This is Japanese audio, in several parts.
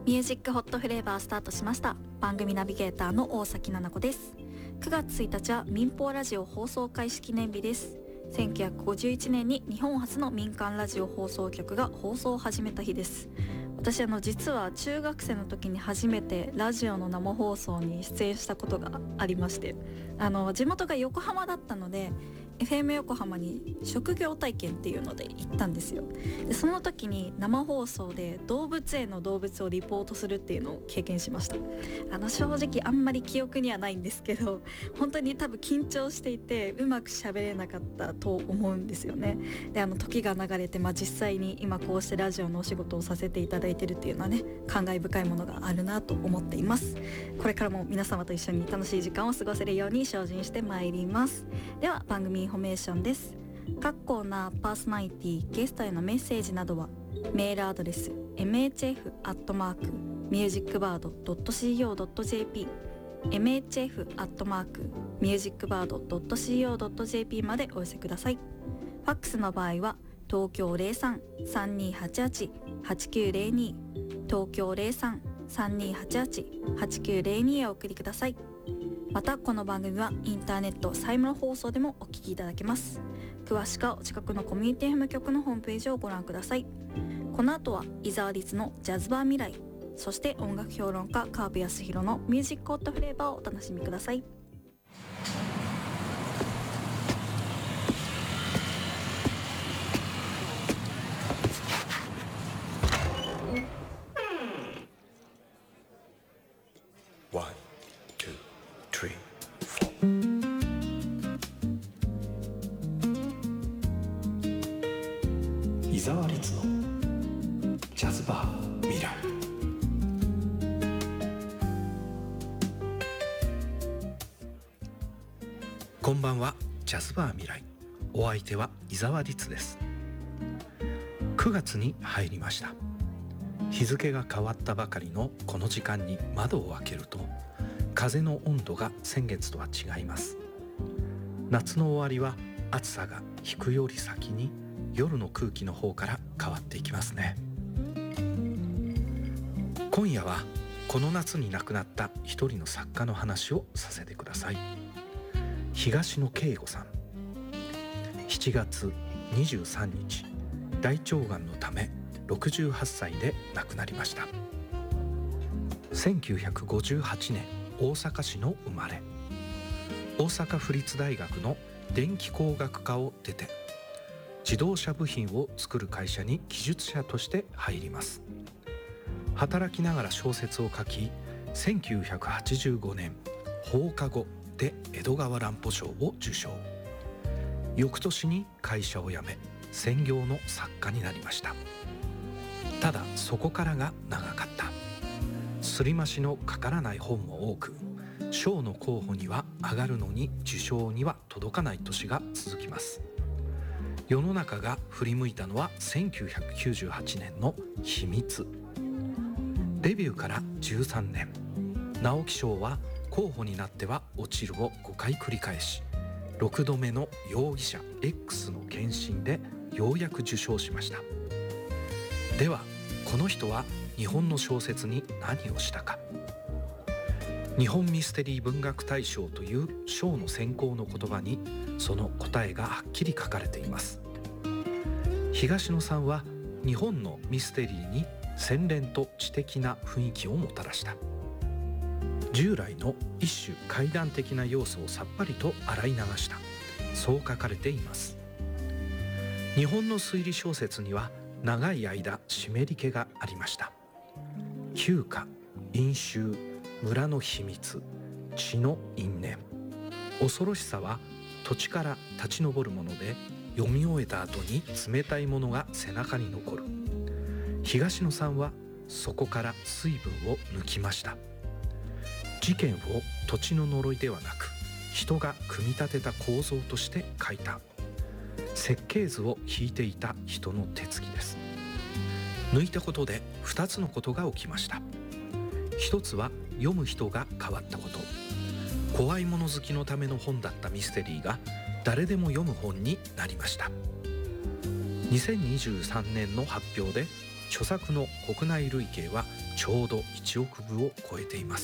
ミュージックホットフレーバースタートしました。番組ナビゲーターの大崎奈々子です。9月1日は民放ラジオ放送開始記念日です。1951年に日本初の民間ラジオ放送局が放送を始めた日です。私実は中学生の時に初めてラジオの生放送に出演したことがありまして、地元が横浜だったので FM 横浜に職業体験っていうので行ったんですよ。でその時に生放送で動物園の動物をリポートするっていうのを経験しました。正直あんまり記憶にはないんですけど、本当に多分緊張していてうまく喋れなかったと思うんですよね。で時が流れて、実際に今こうしてラジオのお仕事をさせていただいてるっていうのはね、感慨深いものがあるなと思っています。これからも皆様と一緒に楽しい時間を過ごせるように精進してまいります。では番組インフォメーションです。各コーナー、パーソナリティ、ゲストへのメッセージなどはメールアドレス mhf@musicbird.co.jp mhf@musicbird.co.jp までお寄せください。ファックスの場合は東京 03-3288-8902 東京 03-3288-8902 へお送りください。またこの番組はインターネットサイムの放送でもお聞きいただけます。詳しくはお近くのコミュニティ FM 局のホームページをご覧ください。この後は伊沢律のジャズバー未来、そして音楽評論家川辺康弘のミュージックホットフレーバーをお楽しみください。 伊沢律のジャズバー未来。こんばんは。ジャズバー未来、お相手は伊沢律です。9月に入りました。日付が変わったばかりのこの時間に窓を開けると、風の温度が先月とは違います。夏の終わりは暑さが引くより先に夜の空気の方から変わっていきますね。今夜はこの夏に亡くなった一人の作家の話をさせてください。東野圭吾さん。7月23日、大腸がんのため68歳で亡くなりました。1958年大阪市の生まれ、大阪府立大学の電気工学科を出て自動車部品を作る会社に技術者として入ります。働きながら小説を書き、1985年放課後で江戸川乱歩賞を受賞。翌年に会社を辞め専業の作家になりました。ただそこからが長かった。すり増しのかからない本も多く、賞の候補には上がるのに受賞には届かない年が続きます。世の中が振り向いたのは1998年の秘密。デビューから13年、直木賞は候補になっては落ちるを5回繰り返し、6度目の容疑者 X の献身でようやく受賞しました。ではこの人は日本の小説に何をしたか。日本ミステリー文学大賞という賞の選考の言葉にその答えがはっきり書かれています。東野さんは日本のミステリーに洗練と知的な雰囲気をもたらした。従来の一種怪談的な要素をさっぱりと洗い流した、そう書かれています。日本の推理小説には長い間湿り気がありました。旧家、飲酒、村の秘密、血の因縁。恐ろしさは土地から立ち上るもので、読み終えた後に冷たいものが背中に残る。東野さんはそこから水分を抜きました。事件を土地の呪いではなく、人が組み立てた構造として書いた。設計図を引いていた人の手つきです。抜いたことで2つのことが起きました。一つは読む人が変わったこと。怖いもの好きのための本だったミステリーが誰でも読む本になりました。2023年の発表で著作の国内累計はちょうど1億部を超えています。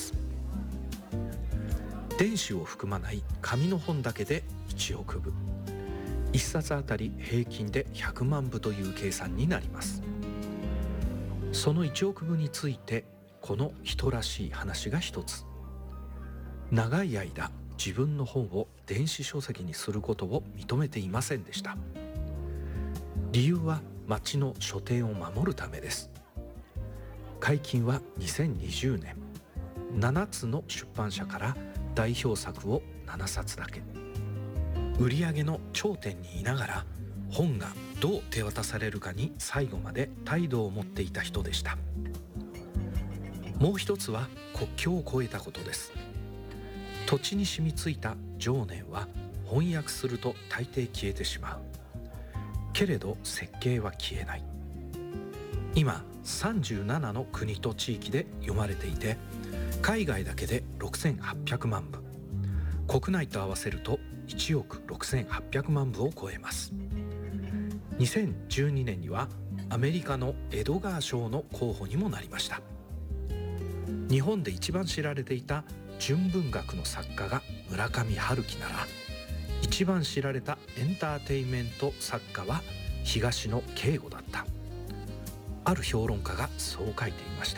電子を含まない紙の本だけで1億部、1冊あたり平均で100万部という計算になります。その1億部についてこの人らしい話が一つ。長い間自分の本を電子書籍にすることを認めていませんでした。理由は町の書店を守るためです。解禁は2020年、7つの出版社から代表作を7冊だけ。売上の頂点にいながら本がどう手渡されるかに最後まで態度を持っていた人でした。もう一つは国境を越えたことです。土地に染みついた情念は翻訳すると大抵消えてしまう。けれど設計は消えない。今37の国と地域で読まれていて、海外だけで6800万部、国内と合わせると1億6800万部を超えます。2012年にはアメリカのエドガー賞の候補にもなりました。日本で一番知られていた純文学の作家が村上春樹なら、一番知られたエンターテインメント作家は東野圭吾だった。ある評論家がそう書いていました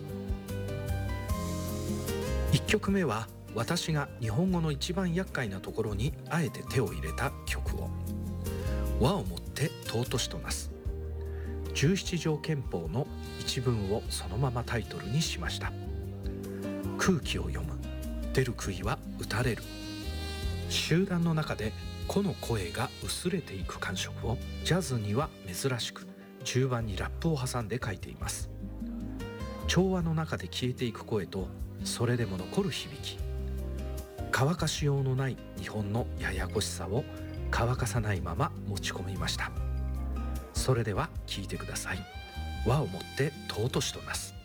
。1曲目は私が日本語の一番厄介なところにあえて手を入れた曲を、和をもって尊しとなす、17条憲法の一文をそのままタイトルにしました。空気を読む、出る杭は打たれる。集団の中で個の声が薄れていく感触をジャズには珍しく中盤にラップを挟んで書いています。調和の中で消えていく声とそれでも残る響き、乾かしようのない日本のややこしさを乾かさないまま持ち込みました。それでは聴いてください。和をもって尊しとなす。